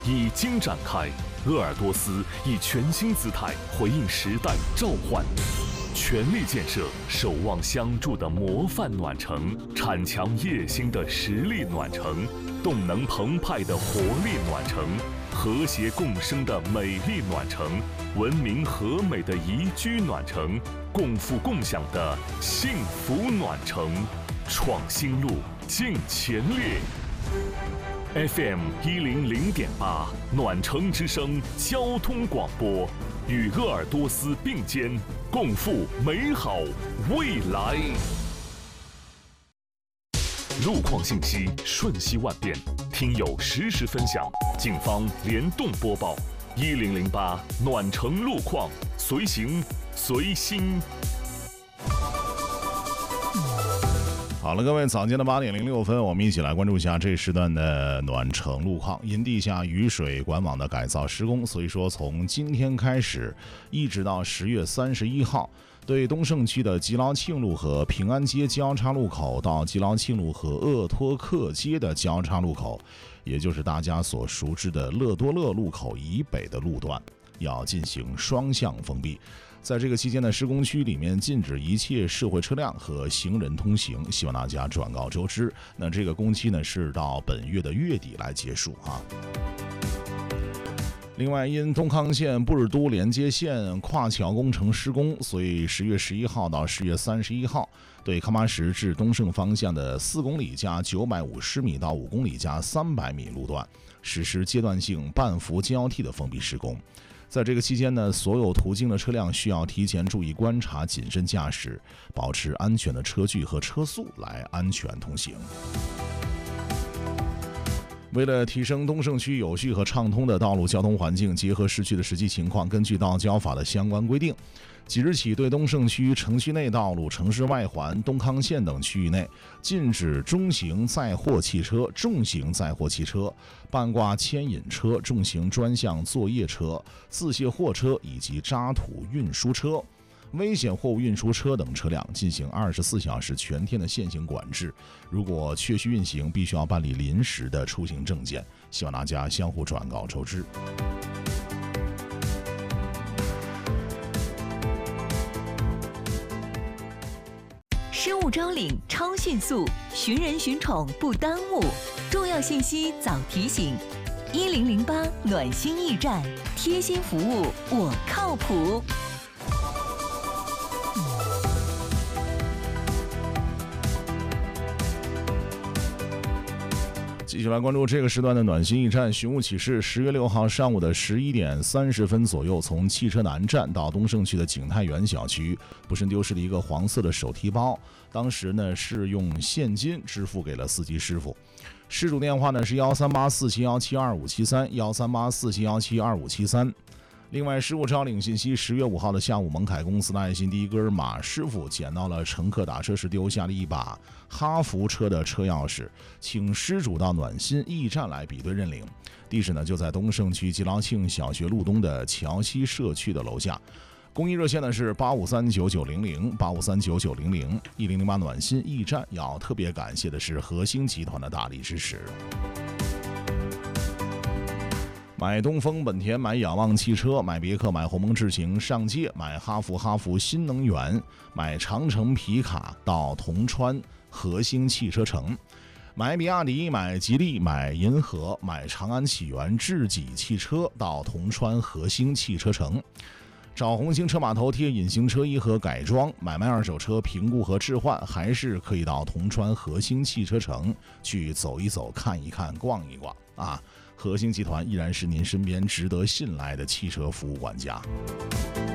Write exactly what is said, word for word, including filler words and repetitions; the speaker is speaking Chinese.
已经展开，鄂尔多斯以全新姿态回应时代召唤，全力建设守望相助的模范暖城，铲强叶兴的实力暖城，动能澎湃的活力暖城，和谐共生的美丽暖城，文明和美的宜居暖城，共富共享的幸福暖城。创新路，尽全力。F M 一零零点八，暖城之声交通广播，与鄂尔多斯并肩，共赴美好未来。路况信息瞬息万变，听友实时分享，警方联动播报。一零零八暖城路况，随行随心。 好了，各位，早间的八点零六分，我们一起来关注一下这时段的暖城路况。因地下雨水管网的改造施工，所以说从今天开始，一直到十月三十一号，对东胜区的吉劳庆路和平安街交叉路口到吉劳庆路和鄂托克街的交叉路口，也就是大家所熟知的乐多乐路口以北的路段，要进行双向封闭。在这个期间的施工区里面禁止一切社会车辆和行人通行，希望大家转告周知。那这个工期呢是到本月的月底来结束啊。另外，因东康线布尔都连接线跨桥工程施工，所以十月十一号到十月三十一号，对康巴什至东胜方向的四公里加九百五十米到五公里加三百米路段实施阶段性半幅交替的封闭施工。在这个期间呢，所有途经的车辆需要提前注意观察，谨慎驾驶，保持安全的车距和车速来安全通行。为了提升东胜区有序和畅通的道路交通环境，结合市区的实际情况，根据道交法的相关规定，即日起对东胜区城区内道路、城市外环、东康线等区域内禁止中型载货汽车、重型载货汽车、半挂牵引车、重型专项作业车、自卸货车以及渣土运输车、危险货物运输车等车辆进行二十四小时全天的限行管制。如果确需运行，必须要办理临时的出行证件。希望大家相互转告周知。 失物招领超迅速，寻人寻宠不耽误，重要信息早提醒。一零零八暖心驿站，贴心服务，我靠谱。 继续来关注这个时段的暖心驿站寻物启事。十月六号上午的十一点三十分左右，从汽车南站到东胜区的景泰园小区，不慎丢失了一个黄色的手提包。当时呢是用现金支付给了司机师傅。失主电话呢是幺三八四七幺七二五七三幺三八四七幺七二五七三。另外，失物招领信息：十月五号的下午，蒙凯公司的爱心第一根马师傅捡到了乘客打车时丢下了一把哈弗车的车钥匙，请失主到暖心驿站来比对认领。地址呢就在东胜区吉劳庆小学路东的桥西社区的楼下。公益热线呢是八五三九九零零八五三九九零零。一零零八暖心驿站要特别感谢的是和兴集团的大力支持。买东风本田，买仰望汽车，买别克，买鸿蒙智行上界，买哈弗哈弗新能源，买长城皮卡到铜川和兴汽车城，买比亚迪，买吉利，买银河，买长安启源智己汽车到铜川和兴汽车城。找红星车码头贴隐形车衣和改装，买卖二手车评估和置换，还是可以到铜川和兴汽车城去走一走、看一看、逛一逛啊！和兴集团依然是您身边值得信赖的汽车服务管家。